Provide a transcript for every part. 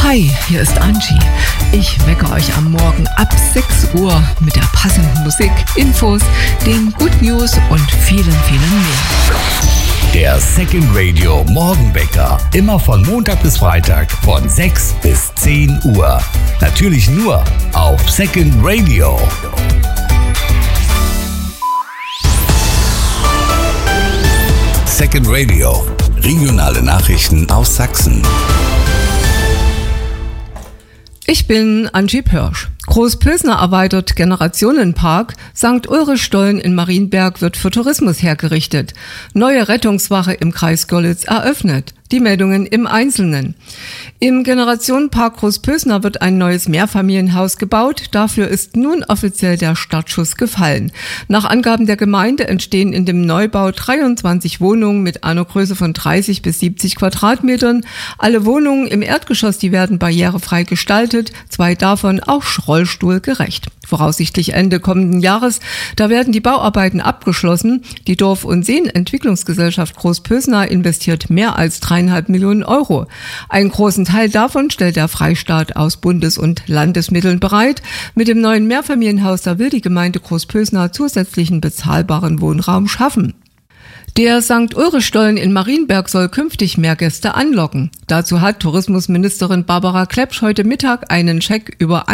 Hi, hier ist Angie. Ich wecke euch am Morgen ab 6 Uhr mit der passenden Musik, Infos, den Good News und vielen mehr. Der Second Radio Morgenwecker. Immer von Montag bis Freitag von 6 bis 10 Uhr. Natürlich nur auf Second Radio. Second Radio. Regionale Nachrichten aus Sachsen. Ich bin Angie Pörsch. Großpilsner erweitert Generationenpark. St. Ulrich-Stollen in Marienberg wird für Tourismus hergerichtet. Neue Rettungswache im Kreis Görlitz eröffnet. Die Meldungen im Einzelnen. Im Generationenpark Großpilsner wird ein neues Mehrfamilienhaus gebaut. Dafür ist nun offiziell der Startschuss gefallen. Nach Angaben der Gemeinde entstehen in dem Neubau 23 Wohnungen mit einer Größe von 30 bis 70 Quadratmetern. Alle Wohnungen im Erdgeschoss, die werden barrierefrei gestaltet, 2 davon auch rollstuhlgerecht. Voraussichtlich Ende kommenden Jahres, da werden die Bauarbeiten abgeschlossen. Die Dorf- und Seenentwicklungsgesellschaft Großpilsner investiert mehr als 3,5 Millionen Euro. Einen großen Teil davon stellt der Freistaat aus Bundes- und Landesmitteln bereit. Mit dem neuen Mehrfamilienhaus, da will die Gemeinde Großpilsner zusätzlichen bezahlbaren Wohnraum schaffen. Der St. Ulrich-Stollen in Marienberg soll künftig mehr Gäste anlocken. Dazu hat Tourismusministerin Barbara Klepsch heute Mittag einen Scheck über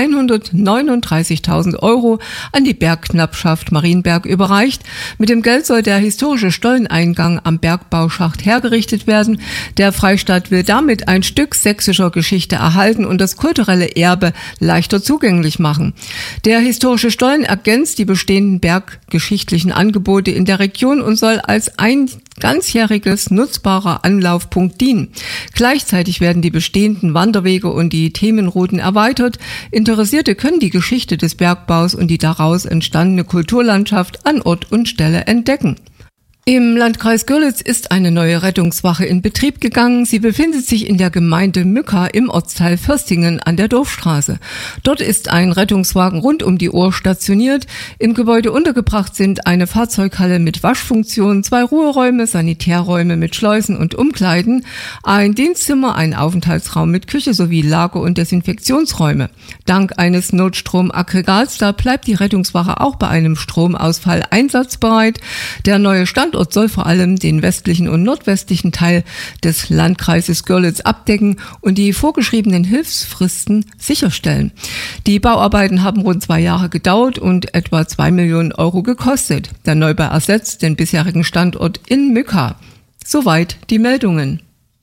139.000 Euro an die Bergknappschaft Marienberg überreicht. Mit dem Geld soll der historische Stolleneingang am Bergbauschacht hergerichtet werden. Der Freistaat will damit ein Stück sächsischer Geschichte erhalten und das kulturelle Erbe leichter zugänglich machen. Der historische Stollen ergänzt die bestehenden berggeschichtlichen Angebote in der Region und soll als ein ganzjähriges nutzbarer Anlaufpunkt dienen. Gleichzeitig werden die bestehenden Wanderwege und die Themenrouten erweitert. Interessierte können die Geschichte des Bergbaus und die daraus entstandene Kulturlandschaft an Ort und Stelle entdecken. Im Landkreis Görlitz ist eine neue Rettungswache in Betrieb gegangen. Sie befindet sich in der Gemeinde Mücka im Ortsteil Förstingen an der Dorfstraße. Dort ist ein Rettungswagen rund um die Uhr stationiert. Im Gebäude untergebracht sind eine Fahrzeughalle mit Waschfunktion, 2 Ruheräume, Sanitärräume mit Schleusen und Umkleiden, ein Dienstzimmer, ein Aufenthaltsraum mit Küche sowie Lager- und Desinfektionsräume. Dank eines Notstromaggregats, da bleibt die Rettungswache auch bei einem Stromausfall einsatzbereit. Der neue Standort soll vor allem den westlichen und nordwestlichen Teil des Landkreises Görlitz abdecken und die vorgeschriebenen Hilfsfristen sicherstellen. Die Bauarbeiten haben rund 2 Jahre gedauert und etwa 2 Millionen Euro gekostet. Der Neubau ersetzt den bisherigen Standort in Mücka. Soweit die Meldungen.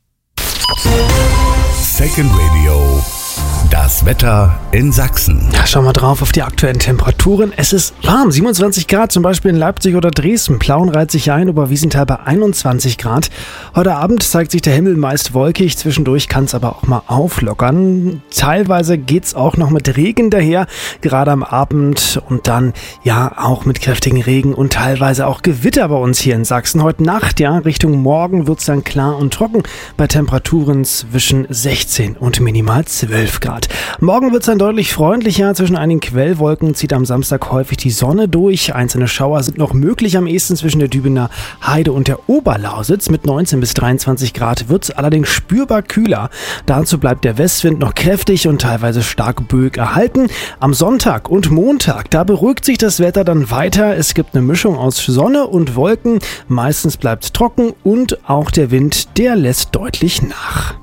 Second Radio. Das Wetter in Sachsen. Ja, schauen wir drauf auf die aktuellen Temperaturen. Es ist warm, 27 Grad, zum Beispiel in Leipzig oder Dresden. Plauen reiht sich ein, Oberwiesenthal bei 21 Grad. Heute Abend zeigt sich der Himmel meist wolkig, zwischendurch kann es aber auch mal auflockern. Teilweise geht es auch noch mit Regen daher, gerade am Abend und dann ja auch mit kräftigen Regen und teilweise auch Gewitter bei uns hier in Sachsen. Heute Nacht, ja, Richtung Morgen wird es dann klar und trocken bei Temperaturen zwischen 16 und minimal 12 Grad. Morgen wird es dann deutlich freundlicher. Zwischen einigen Quellwolken zieht am Samstag häufig die Sonne durch. Einzelne Schauer sind noch möglich am ehesten zwischen der Dübener Heide und der Oberlausitz. Mit 19 bis 23 Grad wird es allerdings spürbar kühler. Dazu bleibt der Westwind noch kräftig und teilweise stark böig erhalten. Am Sonntag und Montag, da beruhigt sich das Wetter dann weiter. Es gibt eine Mischung aus Sonne und Wolken. Meistens bleibt es trocken und auch der Wind, der lässt deutlich nach.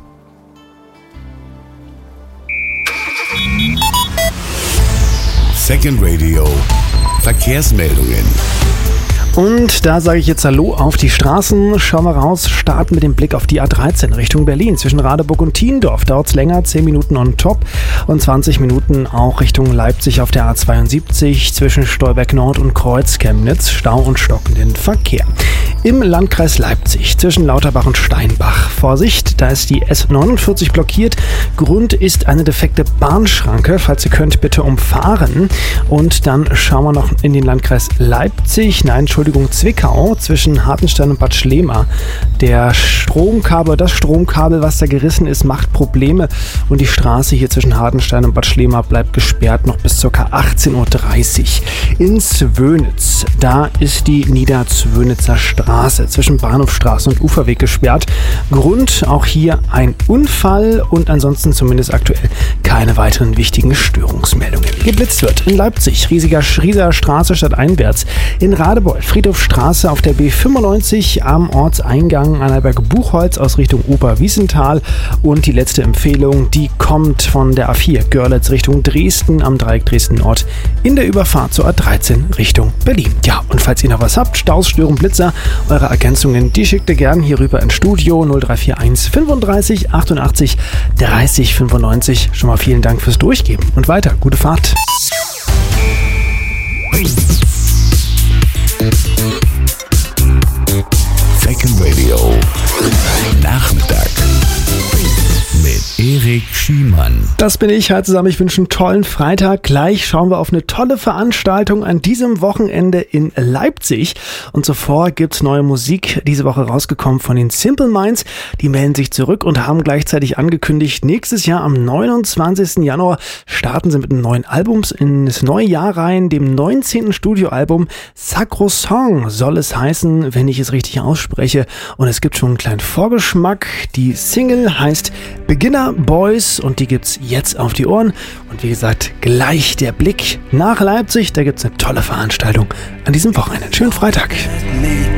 Second Radio. Verkehrsmeldungen. Und da sage ich jetzt Hallo auf die Straßen. Schauen wir raus, starten mit dem Blick auf die A13 Richtung Berlin. Zwischen Radeburg und Thiendorf dauert es länger, 10 Minuten on top und 20 Minuten auch Richtung Leipzig auf der A72 zwischen Stolberg Nord und Kreuz-Chemnitz. Stau und stockenden Verkehr. Im Landkreis Leipzig zwischen Lauterbach und Steinbach. Vorsicht, da ist die S49 blockiert. Grund ist eine defekte Bahnschranke. Falls ihr könnt, bitte umfahren. Und dann schauen wir noch in den Landkreis Leipzig. Zwickau zwischen Hartenstein und Bad Schlema. Das Stromkabel, was da gerissen ist, macht Probleme und die Straße hier zwischen Hartenstein und Bad Schlema bleibt gesperrt noch bis ca. 18.30 Uhr. In Zwönitz, da ist die Niederzwönitzer Straße Straße zwischen Bahnhofstraße und Uferweg gesperrt. Grund auch hier ein Unfall und ansonsten zumindest aktuell keine weiteren wichtigen Störungsmeldungen. Geblitzt wird in Leipzig, riesiger Straße stadteinwärts. In Radebeul, Friedhofstraße auf der B95 am Ortseingang Annaberg-Buchholz aus Richtung Oberwiesenthal. Und die letzte Empfehlung, die kommt von der A4 Görlitz Richtung Dresden am Dreieck Dresden-Nord in der Überfahrt zur A13 Richtung Berlin. Ja, und falls ihr noch was habt, Staus, Störungen, Blitzer, eure Ergänzungen, die schickt ihr gern hier rüber ins Studio 0341 35 88 30 95. Schon mal vielen Dank fürs Durchgeben und weiter, gute Fahrt. Second Radio Nachmittag mit Erik Schiemann. Das bin ich. Hi zusammen. Ich wünsche einen tollen Freitag. Gleich schauen wir auf eine tolle Veranstaltung an diesem Wochenende in Leipzig. Und zuvor gibt's neue Musik diese Woche rausgekommen von den Simple Minds. Die melden sich zurück und haben gleichzeitig angekündigt, nächstes Jahr am 29. Januar starten sie mit einem neuen Album in das neue Jahr rein, dem 19. Studioalbum. Sacro Song soll es heißen, wenn ich es richtig ausspreche. Und es gibt schon einen kleinen Vorgeschmack. Die Single heißt Beginner Boys und die gibt's jetzt auf die Ohren. Und wie gesagt, gleich der Blick nach Leipzig. Da gibt's eine tolle Veranstaltung an diesem Wochenende. Schönen Freitag.